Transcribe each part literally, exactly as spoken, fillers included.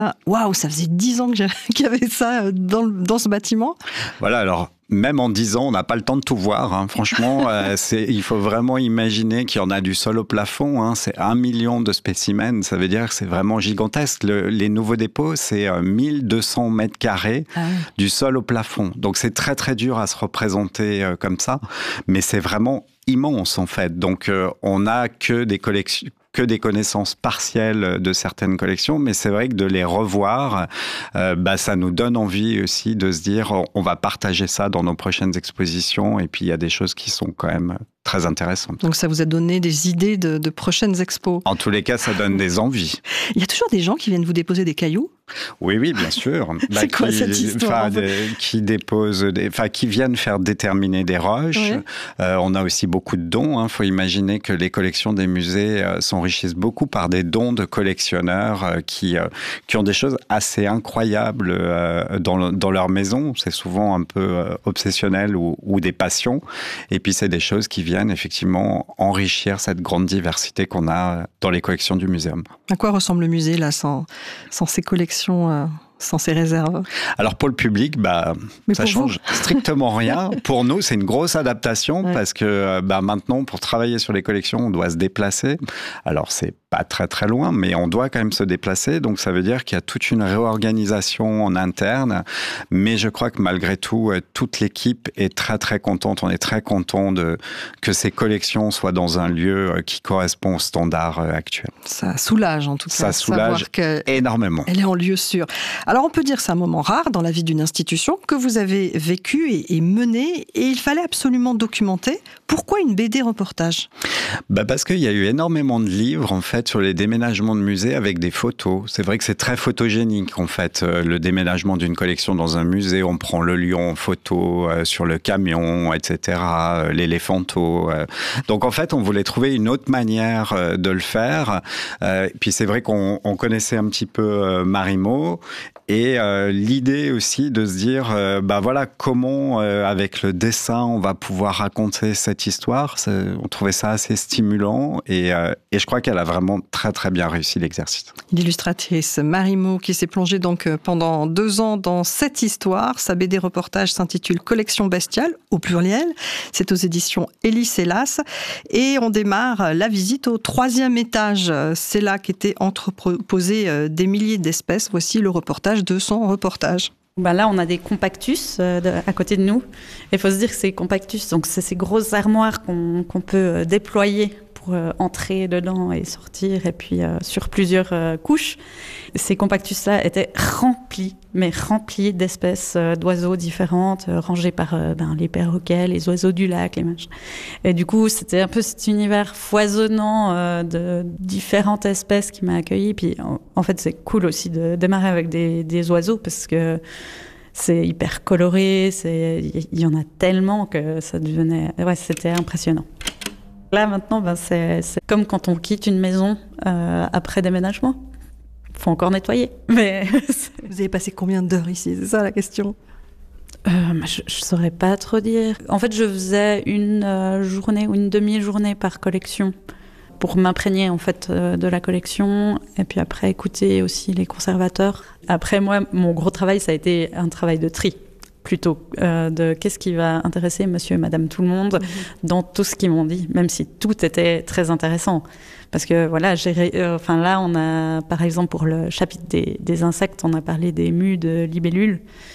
Ah, waouh, ça faisait dix ans que j'avais, qu'il y avait ça dans, dans ce bâtiment. Voilà, alors même en dix ans, on n'a pas le temps de tout voir. Hein. Franchement, euh, c'est, il faut vraiment imaginer qu'il y en a du sol au plafond. Hein. C'est un million de spécimens, ça veut dire que c'est vraiment gigantesque. Le, les nouveaux dépôts, c'est euh, mille deux cents mètres carrés ah oui. du sol au plafond. Donc c'est très très dur à se représenter euh, comme ça, mais c'est vraiment immense en fait. Donc euh, on n'a que des collections, que des connaissances partielles de certaines collections, mais c'est vrai que de les revoir, euh, bah, ça nous donne envie aussi de se dire on va partager ça dans nos prochaines expositions, et puis il y a des choses qui sont quand même très intéressantes. Donc ça vous a donné des idées de, de prochaines expos? En tous les cas, ça donne des envies. Il y a toujours des gens qui viennent vous déposer des cailloux? Oui, oui, bien sûr. C'est bah, quoi qui, cette histoire? Des, qui déposent, des, enfin, qui viennent faire déterminer des roches. Oui. Euh, on a aussi beaucoup de dons. Il hein. faut imaginer que les collections des musées euh, s'enrichissent beaucoup par des dons de collectionneurs euh, qui, euh, qui ont des choses assez incroyables euh, dans, dans leur maison. C'est souvent un peu euh, obsessionnel ou, ou des passions. Et puis, c'est des choses qui viennent effectivement enrichir cette grande diversité qu'on a dans les collections du muséum. À quoi ressemble le musée là, sans, sans ces collections? Euh, sans ces réserves? Alors pour le public, bah, ça change vous strictement rien. Pour nous, c'est une grosse adaptation ouais. parce que bah, maintenant, pour travailler sur les collections, on doit se déplacer. Alors c'est pas très très loin, mais on doit quand même se déplacer. Donc ça veut dire qu'il y a toute une réorganisation en interne. Mais je crois que malgré tout, toute l'équipe est très très contente. On est très content de que ces collections soient dans un lieu qui correspond aux standards actuels. Ça soulage en tout cas. Ça soulage énormément. Elle est en lieu sûr. Alors on peut dire que c'est un moment rare dans la vie d'une institution que vous avez vécu et, et mené, et il fallait absolument documenter. Pourquoi une B D reportage? Bah parce qu'il y a eu énormément de livres en fait sur les déménagements de musées avec des photos. C'est vrai que c'est très photogénique en fait, euh, le déménagement d'une collection dans un musée. On prend le lion en photo euh, sur le camion, et cetera, euh, l'éléphanto. Euh. Donc en fait, on voulait trouver une autre manière euh, de le faire. Euh, puis c'est vrai qu'on on connaissait un petit peu euh, Marimo. Et euh, l'idée aussi de se dire, euh, bah voilà, comment euh, avec le dessin on va pouvoir raconter cette histoire. C'est, on trouvait ça assez stimulant et, euh, et je crois qu'elle a vraiment très très bien réussi l'exercice. L'illustratrice Marimo qui s'est plongée donc pendant deux ans dans cette histoire. Sa B D reportage s'intitule Collection bestiale au pluriel. C'est aux éditions Elis Hélas. Et on démarre la visite au troisième étage. C'est là qu'étaient entreposées des milliers d'espèces. Voici le reportage de son reportage. Ben là, on a des compactus euh, de, à côté de nous. Il faut se dire que ces compactus, donc c'est ces grosses armoires qu'on, qu'on peut déployer pour euh, entrer dedans et sortir, et puis euh, sur plusieurs euh, couches. Ces compactus-là étaient remplis, mais remplis d'espèces euh, d'oiseaux différentes, euh, rangés par euh, ben, les perroquets, les oiseaux du lac, les machins. Et du coup, c'était un peu cet univers foisonnant euh, de différentes espèces qui m'a accueilli. Puis en, en fait, c'est cool aussi de démarrer avec des, des oiseaux parce que c'est hyper coloré, il y en a tellement que ça devenait... Ouais, c'était impressionnant. Là, maintenant, ben, c'est, c'est comme quand on quitte une maison euh, après déménagement. Il faut encore nettoyer. Mais vous avez passé combien d'heures ici? C'est ça la question? euh, Je ne saurais pas trop dire. En fait, je faisais une euh, journée ou une demi-journée par collection pour m'imprégner en fait, euh, de la collection et puis après écouter aussi les conservateurs. Après, moi, mon gros travail, ça a été un travail de tri. Plutôt euh, de qu'est-ce qui va intéresser monsieur et madame tout le monde mmh. dans tout ce qu'ils m'ont dit, même si tout était très intéressant. Parce que voilà, j'ai, euh, enfin là, on a, par exemple, pour le chapitre des, des insectes, on a parlé des mues de libellules.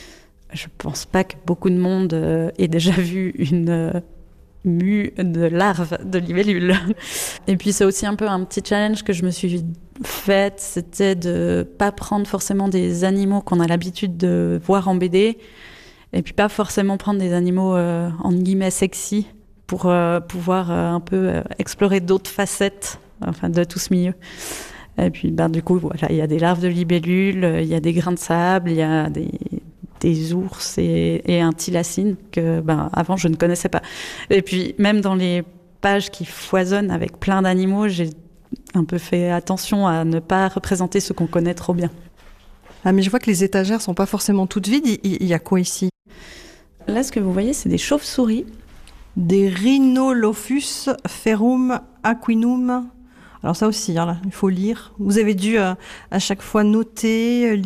Je pense pas que beaucoup de monde euh, ait déjà vu une euh, mue de larves de libellules. Et puis c'est aussi un peu un petit challenge que je me suis faite, c'était de pas prendre forcément des animaux qu'on a l'habitude de voir en B D, et puis pas forcément prendre des animaux euh, en guillemets sexy pour euh, pouvoir euh, un peu euh, explorer d'autres facettes enfin, de tout ce milieu. Et puis ben, du coup, voilà, il y a des larves de libellules, il y a des grains de sable, il y a des, des ours et, et un thylacine que ben, avant je ne connaissais pas. Et puis même dans les pages qui foisonnent avec plein d'animaux, j'ai un peu fait attention à ne pas représenter ce qu'on connaît trop bien. Ah mais je vois que les étagères sont pas forcément toutes vides. Il, il y a quoi ici? Là, ce que vous voyez, c'est des chauves-souris. Des Rhinolophus ferrum aquinum. Alors ça aussi, hein, là, il faut lire. Vous avez dû euh, à chaque fois noter,